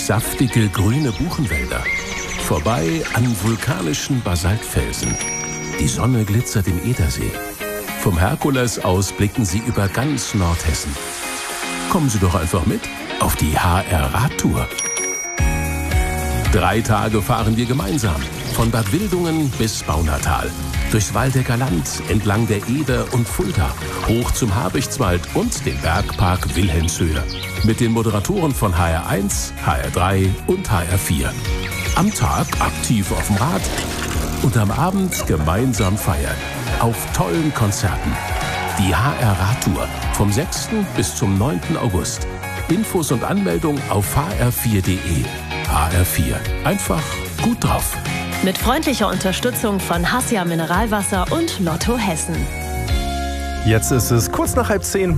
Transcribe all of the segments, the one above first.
durch saftige grüne Buchenwälder, vorbei an vulkanischen Basaltfelsen. Die Sonne glitzert im Edersee. Vom Herkules aus blicken Sie über ganz Nordhessen. Kommen Sie doch einfach mit auf die HR-Radtour. 3 Tage fahren wir gemeinsam, von Bad Wildungen bis Baunatal, durchs Waldecker Land, entlang der Eder und Fulda, hoch zum Habichtswald und den Bergpark Wilhelmshöhe. Mit den Moderatoren von HR1, HR3 und HR4. Am Tag aktiv auf dem Rad und am Abend gemeinsam feiern. Auf tollen Konzerten. Die HR-Radtour vom 6. bis zum 9. August. Infos und Anmeldung auf hr4.de. HR4. Einfach gut drauf. Mit freundlicher Unterstützung von Hassia Mineralwasser und Lotto Hessen. Jetzt ist es kurz nach 9:30.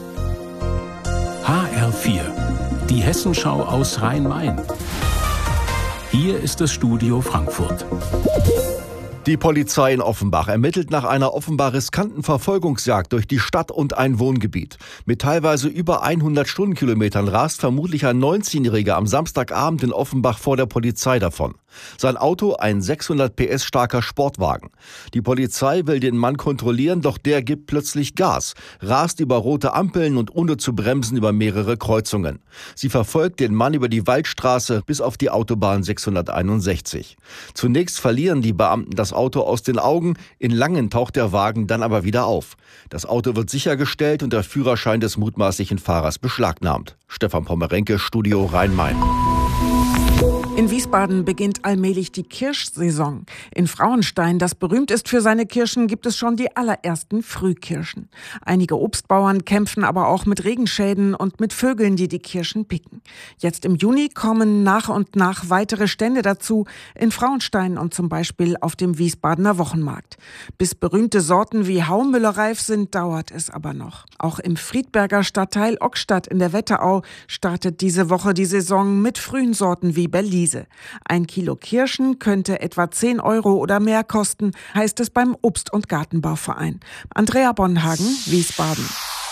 HR4. Die Hessenschau aus Rhein-Main. Hier ist das Studio Frankfurt. Die Polizei in Offenbach ermittelt nach einer offenbar riskanten Verfolgungsjagd durch die Stadt und ein Wohngebiet. Mit teilweise über 100 Stundenkilometern rast vermutlich ein 19-Jähriger am Samstagabend in Offenbach vor der Polizei davon. Sein Auto ein 600 PS starker Sportwagen. Die Polizei will den Mann kontrollieren, doch der gibt plötzlich Gas, rast über rote Ampeln und ohne zu bremsen über mehrere Kreuzungen. Sie verfolgt den Mann über die Waldstraße bis auf die Autobahn 661. Zunächst verlieren die Beamten das Auto aus den Augen, in Langen taucht der Wagen dann aber wieder auf. Das Auto wird sichergestellt und der Führerschein des mutmaßlichen Fahrers beschlagnahmt. Stefan Pommerenke, Studio Rhein-Main. In Wiesbaden beginnt allmählich die Kirschsaison. In Frauenstein, das berühmt ist für seine Kirschen, gibt es schon die allerersten Frühkirschen. Einige Obstbauern kämpfen aber auch mit Regenschäden und mit Vögeln, die die Kirschen picken. Jetzt im Juni kommen nach und nach weitere Stände dazu, in Frauenstein und zum Beispiel auf dem Wiesbadener Wochenmarkt. Bis berühmte Sorten wie Haumüller reif sind, dauert es aber noch. Auch im Friedberger Stadtteil Ockstadt in der Wetterau startet diese Woche die Saison mit frühen Sorten wie Berlise. 1 Kilo Kirschen könnte etwa 10 € oder mehr kosten, heißt es beim Obst- und Gartenbauverein. Andrea Bonhagen, Wiesbaden.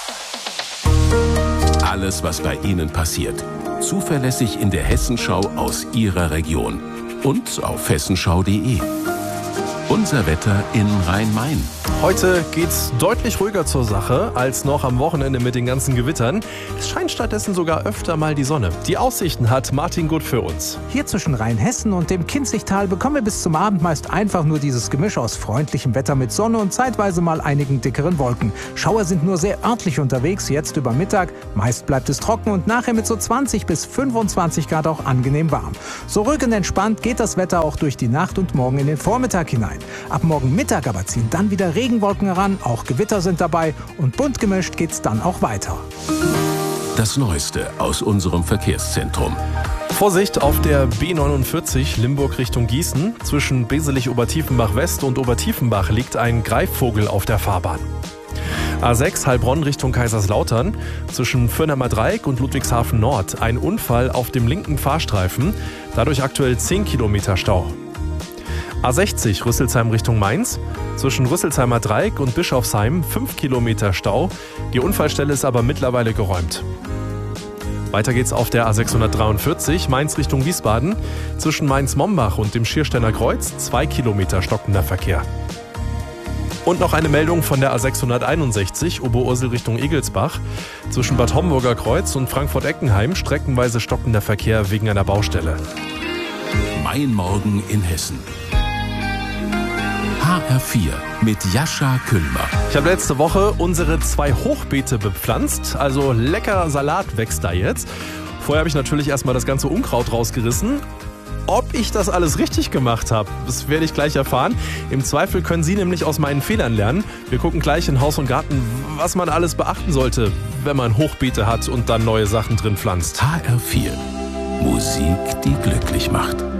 Alles, was bei Ihnen passiert. Zuverlässig in der Hessenschau aus Ihrer Region. Und auf hessenschau.de. Unser Wetter in Rhein-Main. Heute geht's deutlich ruhiger zur Sache als noch am Wochenende mit den ganzen Gewittern. Es scheint stattdessen sogar öfter mal die Sonne. Die Aussichten hat Martin Gut für uns. Hier zwischen Rheinhessen und dem Kinzigtal bekommen wir bis zum Abend meist einfach nur dieses Gemisch aus freundlichem Wetter mit Sonne und zeitweise mal einigen dickeren Wolken. Schauer sind nur sehr örtlich unterwegs, jetzt über Mittag. Meist bleibt es trocken und nachher mit so 20 bis 25 Grad auch angenehm warm. So ruhig und entspannt geht das Wetter auch durch die Nacht und morgen in den Vormittag hinein. Ab morgen Mittag aber ziehen dann wieder Regenwolken heran, auch Gewitter sind dabei und bunt gemischt geht's dann auch weiter. Das Neueste aus unserem Verkehrszentrum. Vorsicht auf der B49 Limburg Richtung Gießen. Zwischen Beselich-Obertiefenbach West und Obertiefenbach liegt ein Greifvogel auf der Fahrbahn. A6 Heilbronn Richtung Kaiserslautern. Zwischen Fürnheimer Dreieck und Ludwigshafen Nord ein Unfall auf dem linken Fahrstreifen. Dadurch aktuell 10 Kilometer Stau. A60 Rüsselsheim Richtung Mainz. Zwischen Rüsselsheimer Dreieck und Bischofsheim 5 Kilometer Stau. Die Unfallstelle ist aber mittlerweile geräumt. Weiter geht's auf der A643 Mainz Richtung Wiesbaden. Zwischen Mainz-Mombach und dem Schiersteiner Kreuz 2 Kilometer stockender Verkehr. Und noch eine Meldung von der A661 Oberursel Richtung Egelsbach. Zwischen Bad Homburger Kreuz und Frankfurt-Eckenheim streckenweise stockender Verkehr wegen einer Baustelle. Mein Morgen in Hessen. HR4 mit Jascha Küllmer. Ich habe letzte Woche unsere 2 Hochbeete bepflanzt, also leckerer Salat wächst da jetzt. Vorher habe ich natürlich erstmal das ganze Unkraut rausgerissen. Ob ich das alles richtig gemacht habe, das werde ich gleich erfahren. Im Zweifel können Sie nämlich aus meinen Fehlern lernen. Wir gucken gleich in Haus und Garten, was man alles beachten sollte, wenn man Hochbeete hat und dann neue Sachen drin pflanzt. HR4. Musik, die glücklich macht.